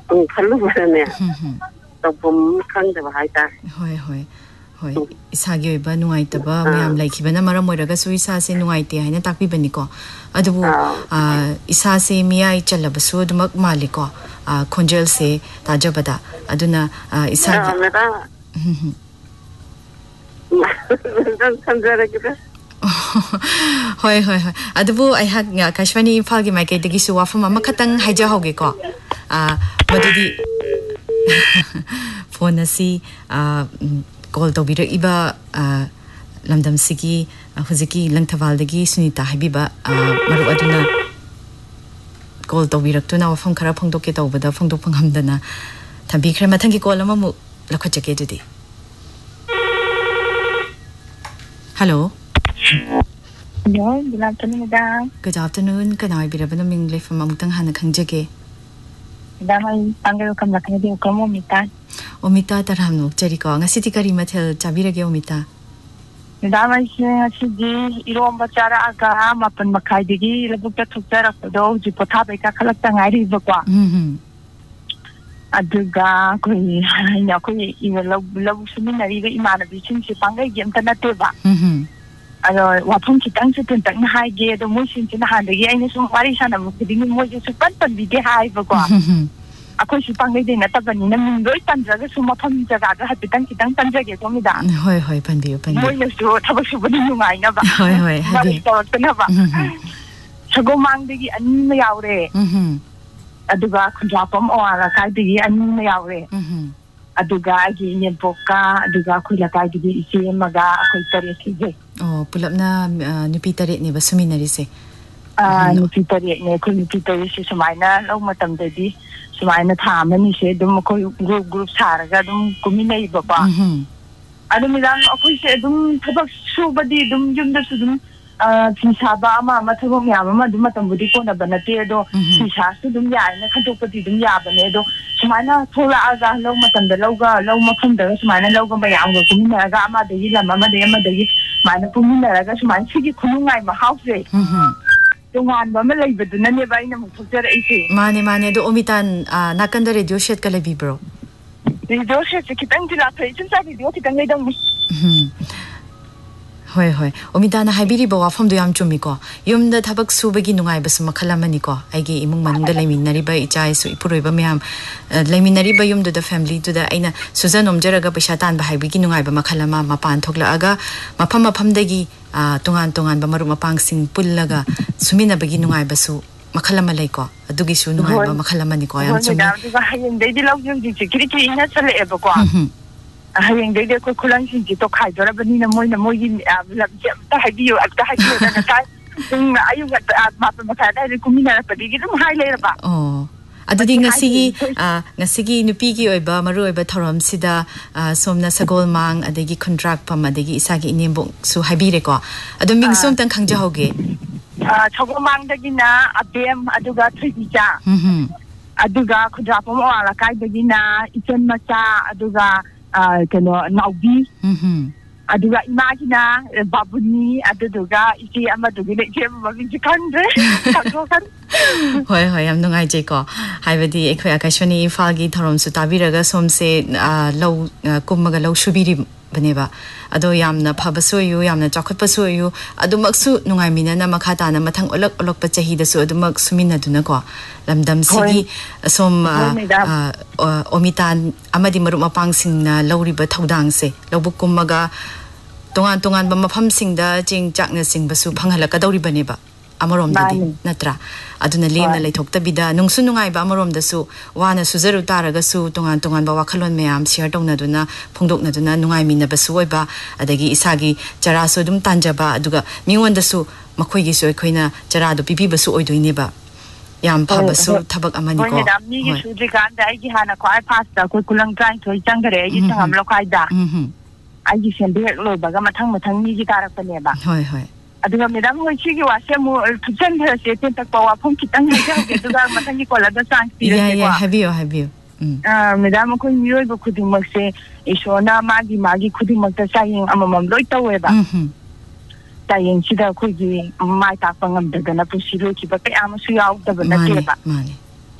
ꯈꯜꯂꯨꯕꯗꯅꯦ ꯇꯧꯐꯝ ꯈꯪꯗꯕ ꯍꯥꯏꯇꯥꯔꯦ ꯍꯣꯏ ꯍꯣꯏ ꯍꯣꯏ ꯏꯁꯥꯒꯤ ꯑꯣꯏꯕ ꯅꯨꯡꯉꯥꯏꯇꯕ ꯃꯌꯥꯝ ꯂꯩꯈꯤꯕꯅ ꯃꯔꯝ ꯑꯣꯏꯔꯒꯁꯨ ꯏꯁꯥꯁꯦ ꯅꯨꯡꯉꯥꯏꯇꯦ ꯍꯥꯏꯅ ꯇꯥꯛꯄꯤꯕꯅꯤꯀꯣ ꯑꯗꯨꯕꯨ ꯏꯁꯥꯁꯦ ꯃꯤꯌꯥꯏ ꯆꯜꯂꯕꯁꯨ ꯑꯗꯨꯃꯛ ꯃꯥꯜꯂꯤꯀꯣ ꯈꯣꯟꯖꯦꯜꯁꯦ ꯇꯥꯖꯕꯗ ꯑꯗꯨꯅ ꯏꯁꯥꯒꯤ ꯊꯝꯖꯔꯒꯦꯗ ꯍꯣꯏ ꯍꯣꯏ ꯍꯣꯏ ꯑꯗꯨꯕꯨ ꯑꯩꯍꯥꯛ ꯀꯥꯏꯁ꯭ꯋꯥꯅꯤ ꯏꯝꯐꯥꯜꯒꯤ ꯃꯥꯏꯀꯩꯗꯒꯤꯁꯨ ꯋꯥꯐꯝ ꯑꯃꯈꯛꯇꯪ ꯍꯥꯏꯖꯍꯧꯒꯦꯀꯣ ꯃꯗꯨꯗꯤ ꯐꯣꯟ ꯑꯁꯤ ꯀꯣꯜ ꯇꯧꯕꯤꯔꯛꯏꯕ ꯂꯝꯗꯝꯁꯤꯒꯤ ꯍꯧꯖꯤꯛꯀꯤ ꯂꯪꯊꯕꯥꯜꯗꯒꯤ ꯁꯨꯅꯤꯇꯥ ꯍꯥꯏꯕꯤꯕ ꯃꯔꯨꯞ ꯑꯗꯨꯅ ꯀꯣꯜ ꯇꯧꯕꯤꯔꯛꯇꯨꯅ ꯋꯥꯐꯝ ꯈꯔ ꯐꯣꯡꯗꯣꯛꯀꯦ ꯇꯧꯕꯗ ꯐꯣꯡꯗꯣꯛꯄ ꯉꯝꯗꯅ ꯊꯝꯕꯤꯈ꯭ꯔꯦ ꯃꯊꯪꯒꯤ ꯀꯣꯜ ꯑꯃꯃꯨꯛ ꯂꯧꯈꯠꯆꯒꯦ ꯑꯗꯨꯗꯤ Hello. Hello, good afternoon, madam. Good afternoon. Kana oibirabana ming leifam amutang hana khangjage. Madam, I pangal kam rakhne di ukam Omita. Omita tarhamno cheriko ngasiti kari mathel chabirage Omita. Madam, I sidi irom bachara aga mapan makai digi labukta thukta rakdo jipotha beka khalak tangai bakwa. Aduga koi ina koi ina labu seminari ga imana bichin si pangai gem tanate ba. Alo wapun kitang su tuntak na haige do mo sin sin handagi ai sum wari sana mo kiding mo ju su pan bide hai bakwa. Ako si pangai de na tabani na min doi tanjaga su matham jaga ga hatitang kitang tanjage ko mi da. Hoi hoi panbi. Mo na su thabak su bani nungai na ba. Hoi hoi habi na ba. Sago mangdagi an ma yaure. Aduga khunjapam awara kaidigi an ma yaure. Aduga agi nyempoka aduga khula kaidigi ise maga akoi tare sige. Oh pulapna nupi tare ne ba suminari se. Nupi tare ne ko nupi tare se sumaina lau matam dadi sumaina thamani se dum ko group saraga dum kuminai baba. Adu midang akoi se dum thabak subadi dum yumda su dum Saba ama mathabok yama dum matam budi ko na banate do sisa su dum ya na khatopati dum ya bane do sumaina thola aga lau matam da lauga lau mafam da sumaina lauga bayam ga kumina ga ama da yila mama da yama da yi mana kumina ga sumaina sigi khunungai ma house tungan ba ma leiba du na ne ba ina mu thukjara ise mane do Omitan nakanda radio shet kala bi bro radio shet kitang dila thai chin sa video kitang nei dang Hoi hoi Omitana haibiri ba wafam do yam chumiko yumda thabak subagi nungai basu makhalamani ko aigi imung manungda leiminari ba ichai su ipuroi ba myam leiminari ba yumdu da family to da aina suzanom jaraga paisa tan ba haibigi nungai ba makhalama mapan thokla aga mafam dagi tungan ba maru mapang sing pullaga sumina bagi nungai basu makhalama leiko adugi su nungai ba makhalamani ko yam chumi da hayeng dei di law jung ji kiri ina chale e ba ko hayeng dei ko kulang sin ji to khai dora bani na moi gi ta habiyo ta habiyo na ta ayu ga ma pa ma da kumina pa di dum hai le ba adudi ngasigi nupi gi oiba maru oiba thoram sida somna sagol mang adegi contract pam adegi isagi inembok su habire ko adum ming som tang khangja hoge sagol mang dagi na abem aduga thribicha aduga khudra pam ala kai dagi na ichen macha aduga kano naubi aduga imagina babuni aduga isi amadugi ne jem mabin jikandre kan hoi am nungai je ko haibadi ekhoi akashwani ifalgi thorom su tabiraga somse low kummaga low shubiri baneba ado yamna phabasu yu yamna chakhatpasu yu adumaksu nungai minana makhata na mathang olok pa chahi da su adumak sumina duna ko lamdam sigi som Omitan amadi maru mapang singna lawriba thodang se lobuk kummaga tongan ba mafam singda jing chakna singbasu phanghalaka dawri baneba amarom dadi natra aduna lemna leithokta bida nungsu nungai ba amarom dasu wana suzaru taraga su tongan ba wakhalon meyam share tongna duna phongdokna duna nungai minna basu oiba adagi isagi chara so dum tanjaba aduga miwon dasu makhoi gi soi khoina chara do pipi basu oidoine ba yam phabasu thabak amani ko madam ni gi sudri kan dai gi hana khoi pasta ko kulang trai thoi changare gi sangam lo khai da ai gi sembe lo baga mathang ni gi tarak pane ba hoi aduga madam hoi chigi wase mu thuchen the se ten tak pawa phom kitang ha ja ge duga mathang gi kola da chance pi re ya habiyo madam ko miroi bu khuding mak se isona magi khuding mak ta saying amamam loi tawe ba tayeng sida ko gi mai ta pangam daga na pusiro ki ba kay ama su yaw da ba na ke ba